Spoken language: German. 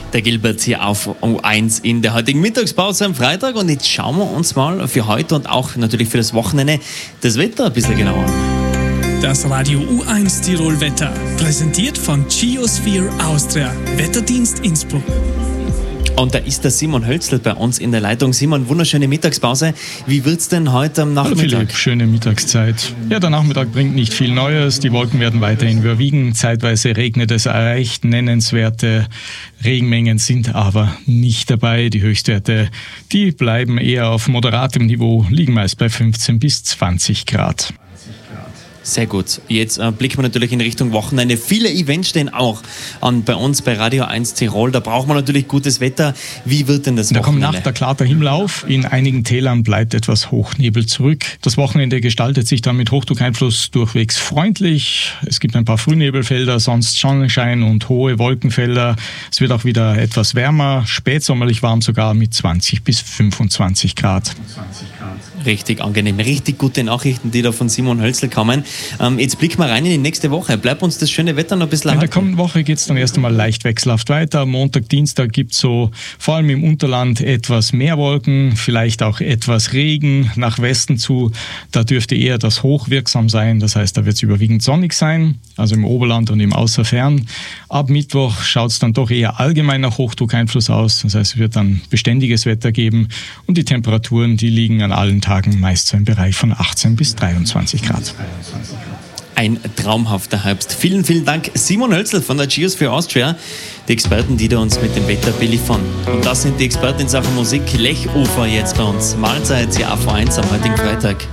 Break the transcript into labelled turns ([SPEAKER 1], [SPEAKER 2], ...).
[SPEAKER 1] Der Gilbert hier auf U1 in der heutigen Mittagspause am Freitag. Und jetzt schauen wir uns mal für heute und auch natürlich für das Wochenende das Wetter ein bisschen genauer an.
[SPEAKER 2] Das Radio U1 Tirol Wetter, präsentiert von Geosphere Austria, Wetterdienst Innsbruck.
[SPEAKER 1] Und da ist der Simon Hölzl bei uns in der Leitung. Simon, wunderschöne Mittagspause. Wie wird's denn heute am Nachmittag?
[SPEAKER 3] Hallo Philipp, schöne Mittagszeit. Ja, der Nachmittag bringt nicht viel Neues. Die Wolken werden weiterhin überwiegen. Zeitweise regnet es leicht. Nennenswerte Regenmengen sind aber nicht dabei. Die Höchstwerte, die bleiben eher auf moderatem Niveau, liegen meist bei 15 bis 20 Grad.
[SPEAKER 1] Sehr gut. Jetzt blicken wir natürlich in Richtung Wochenende. Viele Events stehen auch an bei uns bei Radio 1 Tirol. Da braucht man natürlich gutes Wetter. Wie wird denn das Wochenende?
[SPEAKER 3] Da kommt Nacht der klare Himmel auf. In einigen Tälern bleibt etwas Hochnebel zurück. Das Wochenende gestaltet sich dann mit Hochdruckeinfluss durchwegs freundlich. Es gibt ein paar Frühnebelfelder, sonst Sonnenschein und hohe Wolkenfelder. Es wird auch wieder etwas wärmer, spätsommerlich warm sogar mit 20 bis 25 Grad.
[SPEAKER 1] Richtig angenehm, richtig gute Nachrichten, die da von Simon Hölzl kommen. Jetzt blicken wir rein in die nächste Woche. Bleibt uns das schöne Wetter noch ein bisschen erhalten?
[SPEAKER 3] In der kommenden Woche geht es dann erst einmal leicht wechselhaft weiter. Montag, Dienstag gibt es so vor allem im Unterland etwas mehr Wolken, vielleicht auch etwas Regen nach Westen zu. Da dürfte eher das Hoch wirksam sein. Das heißt, da wird es überwiegend sonnig sein, also im Oberland und im Außerfern. Ab Mittwoch schaut es dann doch eher allgemein nach Hochdruckeinfluss aus. Das heißt, es wird dann beständiges Wetter geben und die Temperaturen, die liegen an allen Tagen meist so im Bereich von 18 bis 23 Grad.
[SPEAKER 1] Ein traumhafter Herbst. Vielen, vielen Dank, Simon Hölzl von der Geosphere Austria, die Experten, die da uns mit dem Wetter beliefern. Und das sind die Experten in Sachen Musik. Lechufer jetzt bei uns. Mahlzeit hier auf U1 am heutigen Freitag.